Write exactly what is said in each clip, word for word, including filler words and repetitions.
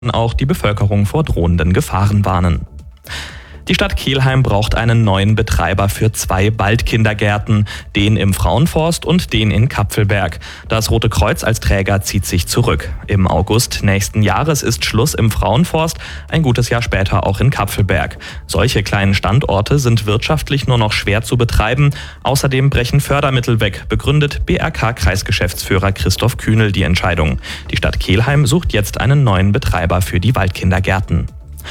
auch die Bevölkerung vor drohenden Gefahren warnen. Die Stadt Kelheim braucht einen neuen Betreiber für zwei Waldkindergärten, den im Frauenforst und den in Kapfelberg. Das Rote Kreuz als Träger zieht sich zurück. Im August nächsten Jahres ist Schluss im Frauenforst, ein gutes Jahr später auch in Kapfelberg. Solche kleinen Standorte sind wirtschaftlich nur noch schwer zu betreiben. Außerdem brechen Fördermittel weg, begründet B R K-Kreisgeschäftsführer Christoph Kühnel die Entscheidung. Die Stadt Kelheim sucht jetzt einen neuen Betreiber für die Waldkindergärten.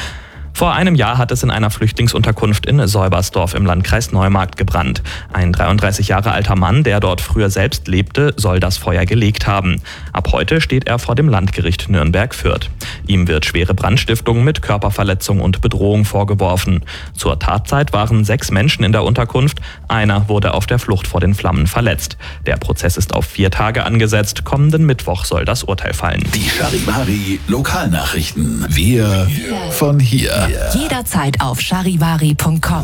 Vor einem Jahr hat es in einer Flüchtlingsunterkunft in Säubersdorf im Landkreis Neumarkt gebrannt. Ein dreiunddreißig Jahre alter Mann, der dort früher selbst lebte, soll das Feuer gelegt haben. Ab heute steht er vor dem Landgericht Nürnberg-Fürth. Ihm wird schwere Brandstiftung mit Körperverletzung und Bedrohung vorgeworfen. Zur Tatzeit waren sechs Menschen in der Unterkunft. Einer wurde auf der Flucht vor den Flammen verletzt. Der Prozess ist auf vier Tage angesetzt. Kommenden Mittwoch soll das Urteil fallen. Die Charivari Lokalnachrichten. Wir von hier. Jederzeit auf charivari punkt com.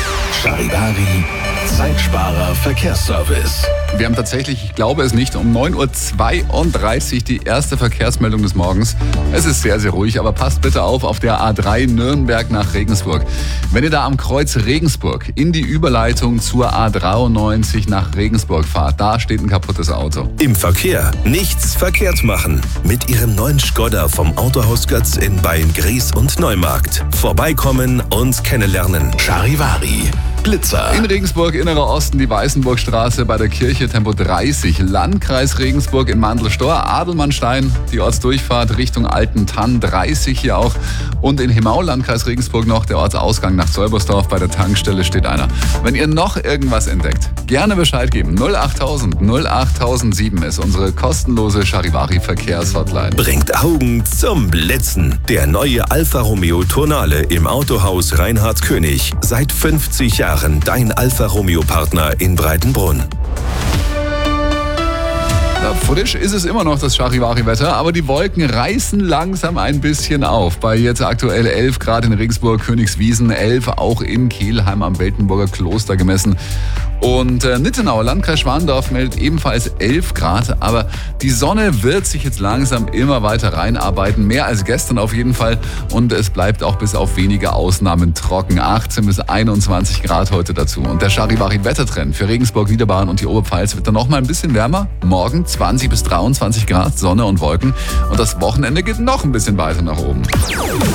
Charivari, Zeitsparer Verkehrsservice. Wir haben tatsächlich, ich glaube es nicht, um neun Uhr zweiunddreißig die erste Verkehrsmeldung des Morgens. Es ist sehr, sehr ruhig, aber passt bitte auf auf der A drei Nürnberg nach Regensburg. Wenn ihr da am Kreuz Regensburg in die Überleitung zur A dreiundneunzig nach Regensburg fahrt, da steht ein kaputtes Auto. Im Verkehr nichts verkehrt machen. Mit Ihrem neuen Skoda vom Autohaus Götz in Beingries und Neumarkt. Vorbeikommen und kennenlernen. Charivari, Blitzer. In Regensburg, innerer Osten, die Weißenburgstraße bei der Kirche, Tempo dreißig. Landkreis Regensburg in Mandelstor, Adelmannstein, die Ortsdurchfahrt Richtung Altentann, dreißig hier auch. Und in Himau, Landkreis Regensburg noch, der Ortsausgang nach Säubersdorf, bei der Tankstelle steht einer. Wenn ihr noch irgendwas entdeckt, gerne Bescheid geben. null achttausend null achttausendsieben ist unsere kostenlose Charivari-Verkehrshotline. Bringt Augen zum Blitzen. Der neue Alfa Romeo Tonale im Autohaus Reinhard König. Seit fünfzig Jahren dein Alfa Romeo Partner in Breitenbrunn. Ja, frisch ist es immer noch das Charivari-Wetter, aber die Wolken reißen langsam ein bisschen auf. Bei jetzt aktuell elf Grad in Regensburg, Königswiesen, elf auch in Kelheim am Weltenburger Kloster gemessen. Und äh, Nittenau, Landkreis Schwandorf, meldet ebenfalls elf Grad. Aber die Sonne wird sich jetzt langsam immer weiter reinarbeiten. Mehr als gestern auf jeden Fall. Und es bleibt auch bis auf wenige Ausnahmen trocken. achtzehn bis einundzwanzig Grad heute dazu. Und der Charivari-Wettertrend für Regensburg, Niederbayern und die Oberpfalz wird dann noch mal ein bisschen wärmer. Morgen zwanzig bis dreiundzwanzig Grad, Sonne und Wolken. Und das Wochenende geht noch ein bisschen weiter nach oben.